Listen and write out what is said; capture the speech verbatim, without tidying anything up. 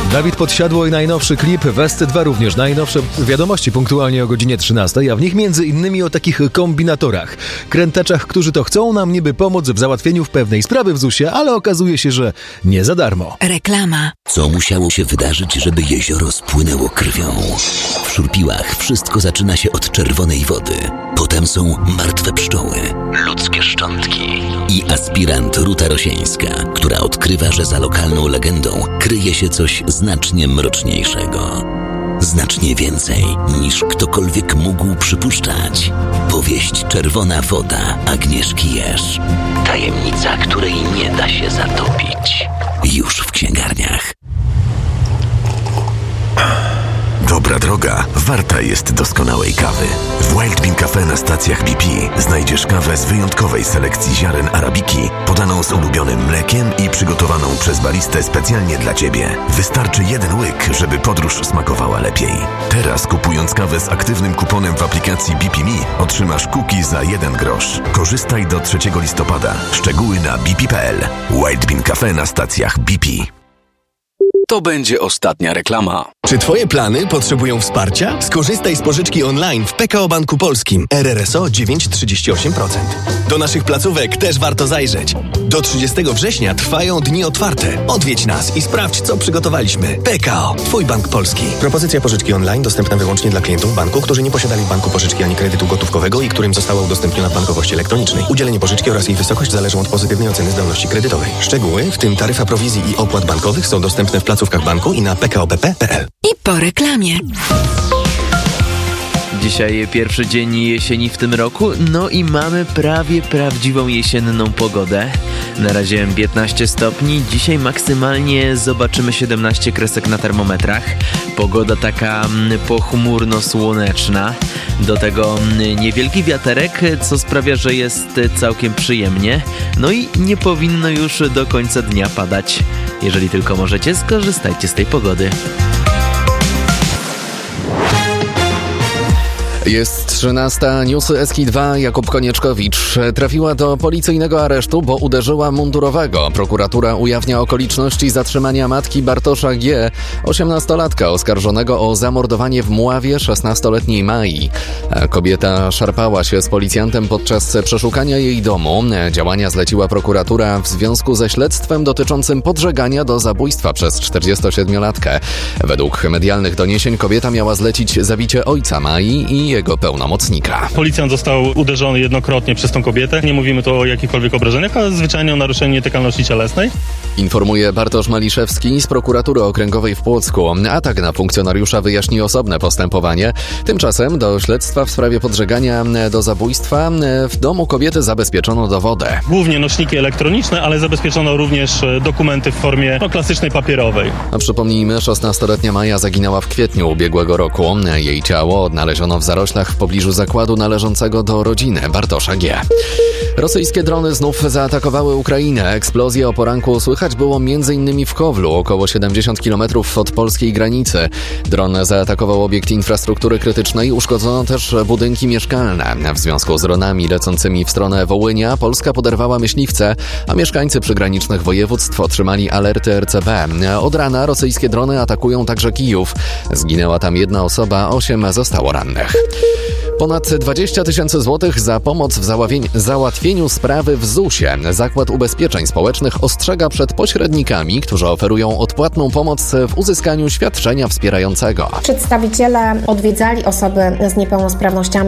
Dawid Podsiadło i najnowszy klip, Westy dwa również najnowsze wiadomości punktualnie o godzinie trzynastej, a w nich między innymi o takich kombinatorach, krętaczach, którzy to chcą nam niby pomóc w załatwieniu w pewnej sprawy w zusie, ale okazuje się, że nie za darmo. Reklama. Co musiało się wydarzyć, żeby jezioro spłynęło krwią? W Szurpiłach wszystko zaczyna się od czerwonej wody. Potem są martwe pszczoły, ludzkie szczątki i aspirant Ruta Rosieńska, która odkrywa, że za lokalną legendą kryje się coś znacznie mroczniejszego. Znacznie więcej niż ktokolwiek mógł przypuszczać. Powieść Czerwona woda Agnieszki Jerz. Tajemnica, której nie da się zatopić. Już w księgarniach. Dobra droga warta jest doskonałej kawy. W Wild Bean Cafe na stacjach B P znajdziesz kawę z wyjątkowej selekcji ziaren arabiki, podaną z ulubionym mlekiem i przygotowaną przez baristę specjalnie dla Ciebie. Wystarczy jeden łyk, żeby podróż smakowała lepiej. Teraz kupując kawę z aktywnym kuponem w aplikacji B P Me otrzymasz cookie za jeden grosz. Korzystaj do trzeciego listopada. Szczegóły na b p kropka p l. Wild Bean Cafe na stacjach B P. To będzie ostatnia reklama. Czy Twoje plany potrzebują wsparcia? Skorzystaj z pożyczki online w P K O Banku Polskim. R R S O dziewięć przecinek trzydzieści osiem procent. Do naszych placówek też warto zajrzeć. Do trzydziestego września trwają dni otwarte. Odwiedź nas i sprawdź, co przygotowaliśmy. P K O. Twój bank polski. Propozycja pożyczki online dostępna wyłącznie dla klientów banku, którzy nie posiadali w banku pożyczki ani kredytu gotówkowego i którym została udostępniona w bankowości elektronicznej. Udzielenie pożyczki oraz jej wysokość zależą od pozytywnej oceny zdolności kredytowej. Szczegóły, w tym taryfa prowizji i opłat bankowych, są dostępne w placówkach banku i na p k o b p kropka p l. I po reklamie. Dzisiaj pierwszy dzień jesieni w tym roku, no i mamy prawie prawdziwą jesienną pogodę. Na razie piętnaście stopni, dzisiaj maksymalnie zobaczymy siedemnaście kresek na termometrach. Pogoda taka pochmurno-słoneczna. Do tego niewielki wiaterek, co sprawia, że jest całkiem przyjemnie. No i nie powinno już do końca dnia padać. Jeżeli tylko możecie, skorzystajcie z tej pogody. Jest trzynasta, newsy S K dwa. Jakub Konieczkowicz. Trafiła do policyjnego aresztu, bo uderzyła mundurowego. Prokuratura ujawnia okoliczności zatrzymania matki Bartosza G., osiemnastolatka oskarżonego o zamordowanie w Mławie szesnastoletniej Mai. Kobieta szarpała się z policjantem podczas przeszukania jej domu. Działania zleciła prokuratura w związku ze śledztwem dotyczącym podżegania do zabójstwa przez czterdziestosiedmiolatkę. Według medialnych doniesień kobieta miała zlecić zabicie ojca Mai i jego pełnomocnika. Policjant został uderzony jednokrotnie przez tą kobietę. Nie mówimy tu o jakichkolwiek obrażeniach, ale zwyczajnie o naruszeniu nietykalności cielesnej. Informuje Bartosz Maliszewski z prokuratury okręgowej w Płocku. Atak na funkcjonariusza wyjaśni osobne postępowanie. Tymczasem do śledztwa w sprawie podżegania do zabójstwa w domu kobiety zabezpieczono dowody. Głównie nośniki elektroniczne, ale zabezpieczono również dokumenty w formie no, klasycznej papierowej. A przypomnijmy, szesnastoletnia Maja zaginęła w kwietniu ubiegłego roku. Jej ciało odnaleziono w zaroślach w pobliżu zakładu należącego do rodziny Bartosza G. Rosyjskie drony znów zaatakowały Ukrainę. Eksplozje o poranku słychać było m.in. w Kowlu, około siedemdziesiąt kilometrów od polskiej granicy. Dron zaatakował obiekt infrastruktury krytycznej, uszkodzono też budynki mieszkalne. W związku z dronami lecącymi w stronę Wołynia Polska poderwała myśliwce, a mieszkańcy przygranicznych województw otrzymali alerty R C B. Od rana rosyjskie drony atakują także Kijów. Zginęła tam jedna osoba, osiem zostało rannych. Ponad dwadzieścia tysięcy złotych za pomoc w załatwieniu sprawy w zusie. Zakład Ubezpieczeń Społecznych ostrzega przed pośrednikami, którzy oferują odpłatną pomoc w uzyskaniu świadczenia wspierającego. Przedstawiciele odwiedzali osoby z niepełnosprawnościami